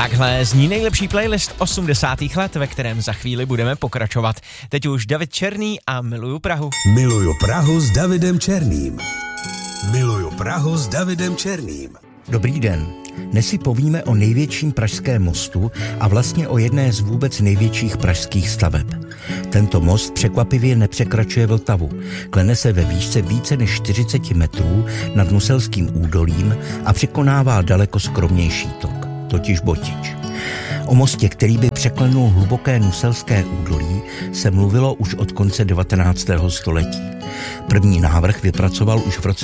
Takhle zní nejlepší playlist 80. let, ve kterém za chvíli budeme pokračovat. Teď už David Černý a Miluju Prahu. Miluju Prahu s Davidem Černým. Miluju Prahu s Davidem Černým. Dobrý den. Dnes si povíme o největším pražském mostu a vlastně o jedné z vůbec největších pražských staveb. Tento most překvapivě nepřekračuje Vltavu. Klene se ve výšce více než 40 metrů nad Nuselským údolím a překonává daleko skromnější tok, totiž Botič. O mostě, který by překlenul hluboké Nuselské údolí, se mluvilo už od konce 19. století. První návrh vypracoval už v roce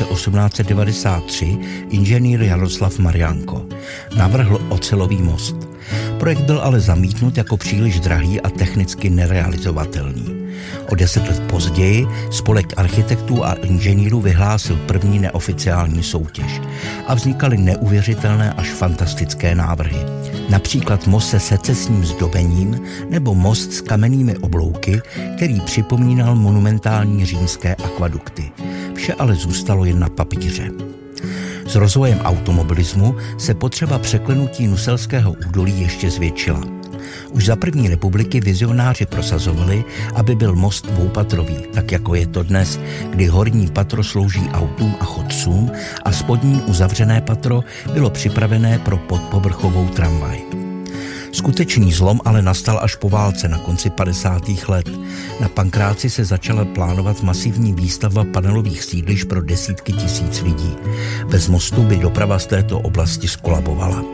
1893 inženýr Jaroslav Mariánko. Navrhl ocelový most. Projekt byl ale zamítnut jako příliš drahý a technicky nerealizovatelný. O 10 let později spolek architektů a inženýrů vyhlásil první neoficiální soutěž a vznikaly neuvěřitelné až fantastické návrhy. Například most se secesním zdobením nebo most s kamennými oblouky, který připomínal monumentální římské akvadukty. Vše ale zůstalo jen na papíře. S rozvojem automobilismu se potřeba překlenutí Nuselského údolí ještě zvětšila. Už za první republiky vizionáři prosazovali, aby byl most dvoupatrový, tak jako je to dnes, kdy horní patro slouží autům a chodcům a spodní uzavřené patro bylo připravené pro podpovrchovou tramvaj. Skutečný zlom ale nastal až po válce na konci 50. let. Na Pankráci se začala plánovat masivní výstavba panelových sídlišť pro desítky tisíc lidí. Bez mostu by doprava z této oblasti skolabovala.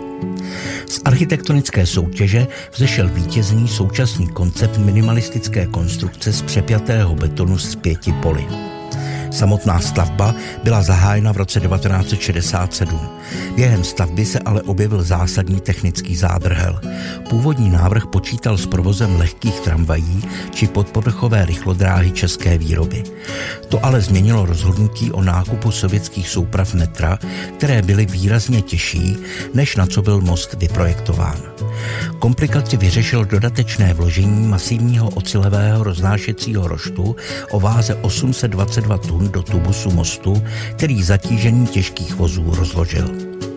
Z architektonické soutěže vzešel vítězný současný koncept minimalistické konstrukce z přepjatého betonu s 5 poli. Samotná stavba byla zahájena v roce 1967. Během stavby se ale objevil zásadní technický zádrhel. Původní návrh počítal s provozem lehkých tramvají či podpovrchové rychlodráhy české výroby. To ale změnilo rozhodnutí o nákupu sovětských souprav metra, které byly výrazně těžší, než na co byl most vyprojektován. Komplikaci vyřešil dodatečné vložení masivního ocelového roznášecího roštu o váze 822 tun do tubusu mostu, který zatížení těžkých vozů rozložil.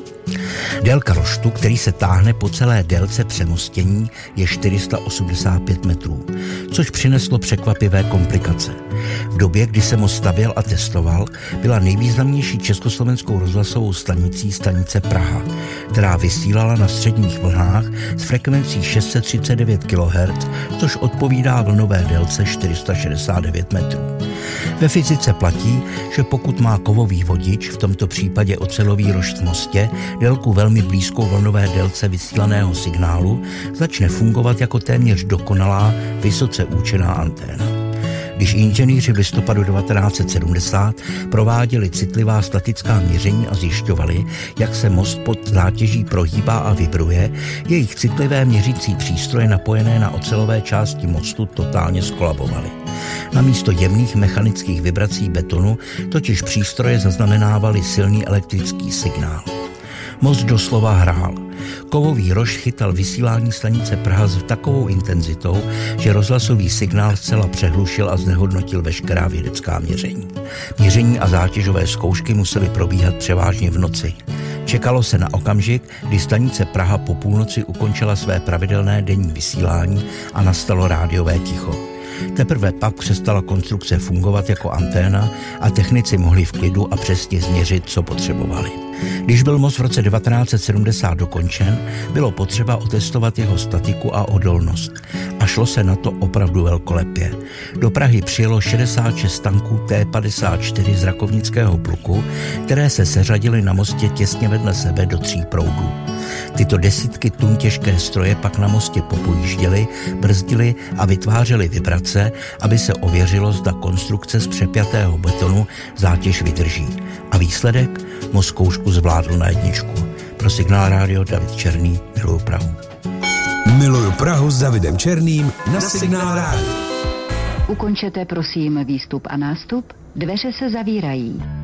Délka roštu, který se táhne po celé délce přemostění, je 485 metrů, což přineslo překvapivé komplikace. V době, kdy se most stavěl a testoval, byla nejvýznamnější československou rozhlasovou stanicí stanice Praha, která vysílala na středních vlnách s frekvencí 639 kHz, což odpovídá vlnové délce 469 metrů. Ve fyzice platí, že pokud má kovový vodič, v tomto případě ocelový rošt v mostě, délku velmi blízkou vlnové délce vysílaného signálu, začne fungovat jako téměř dokonalá, vysoce účinná anténa. Když inženýři v listopadu 1970 prováděli citlivá statická měření a zjišťovali, jak se most pod zátěží prohýbá a vibruje, jejich citlivé měřící přístroje napojené na ocelové části mostu totálně skolabovaly. Namísto jemných mechanických vibrací betonu totiž přístroje zaznamenávaly silný elektrický signál. Most doslova hrál. Kovový rošt chytal vysílání stanice Praha s takovou intenzitou, že rozhlasový signál zcela přehlušil a znehodnotil veškerá vědecká měření. Měření a zátěžové zkoušky musely probíhat převážně v noci. Čekalo se na okamžik, kdy stanice Praha po půlnoci ukončila své pravidelné denní vysílání a nastalo rádiové ticho. Teprve pak přestala konstrukce fungovat jako anténa a technici mohli v klidu a přesně změřit, co potřebovali. Když byl most v roce 1970 dokončen, bylo potřeba otestovat jeho statiku a odolnost. A šlo se na to opravdu velkolepě. Do Prahy přijelo 66 tanků T-54 z rakovnického pluku, které se seřadily na mostě těsně vedle sebe do 3 proudů. Tyto desítky tun těžké stroje pak na mostě popojížděly, brzdily a vytvářely vibrace, aby se ověřilo, zda konstrukce z přepjatého betonu zátěž vydrží. A výsledek? Most zkoušku zvládl na 1. Pro Signál rádio David Černý, Miluju Prahu. Miluju Prahu s Davidem Černým na Signál rádio. Ukončete prosím výstup a nástup, dveře se zavírají.